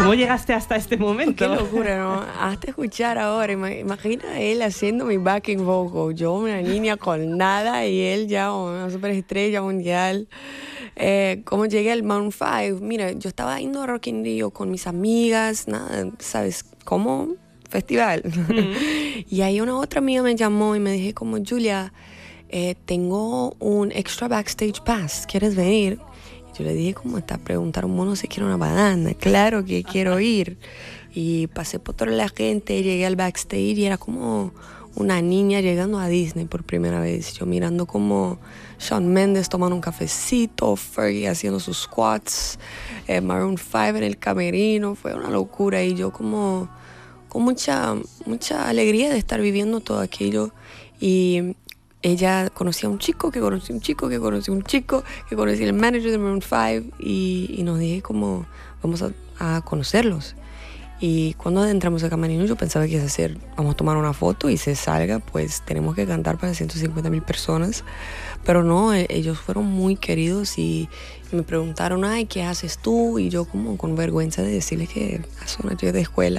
¿Cómo llegaste hasta este momento? Qué locura, ¿no? Hasta escuchar ahora, imagina él haciendo mi backing vocal, yo una niña con nada y él ya una superestrella mundial. ¿Cómo llegué al Maroon 5? Mira, yo estaba yendo a Rock in Rio con mis amigas, nada, ¿sabes cómo? Festival. Y ahí una otra amiga me llamó y me dije como, Julia, tengo un extra backstage pass, ¿quieres venir? Y yo le dije como, está preguntar un mono si quiere una banana, claro que quiero ir. Y pasé por toda la gente, llegué al backstage y era como una niña llegando a Disney por primera vez. Yo mirando como Shawn Mendes tomando un cafecito, Fergie haciendo sus squats, Maroon 5 en el camerino, fue una locura. Y yo como con mucha alegría de estar viviendo todo aquello. Y ella conocía a un chico, que conocía un chico, que conocía un chico, que conocía el manager de Maroon 5 y nos dije como, vamos a conocerlos. Y cuando adentramos al camerino yo pensaba que iba a ser, vamos a tomar una foto y se salga, pues tenemos que cantar para 150,000 personas. Pero no, ellos fueron muy queridos y me preguntaron, ay, ¿qué haces tú? Y yo como con vergüenza de decirles que soy una chica de escuela.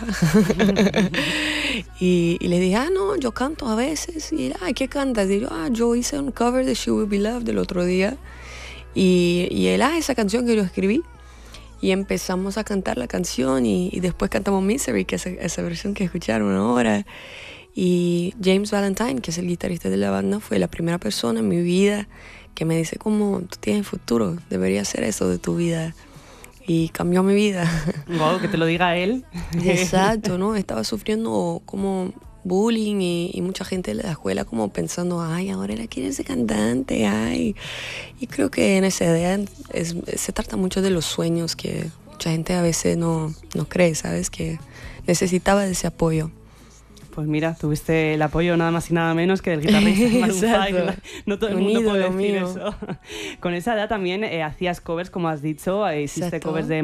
y les dije, no, yo canto a veces. Y él, ay, ¿qué cantas? Y yo hice un cover de She Will Be Loved el otro día. Y él, esa canción que yo escribí. Y empezamos a cantar la canción y después cantamos Misery, que es esa versión que escucharon ahora. Y James Valentine, que es el guitarrista de la banda, fue la primera persona en mi vida que me dice como, tú tienes futuro, deberías hacer eso de tu vida. Y cambió mi vida. Wow, que te lo diga él. Exacto, ¿no? Estaba sufriendo como bullying y mucha gente de la escuela como pensando, ay, ahora él quiere ser cantante, ay. Y creo que en esa idea se trata mucho de los sueños que mucha gente a veces no cree, ¿sabes? Que necesitaba de ese apoyo. Pues mira, tuviste el apoyo nada más y nada menos que del guitarrista Maroon 5. No todo el mundo puede decir eso. Con esa edad también hacías covers, como has dicho, hiciste covers de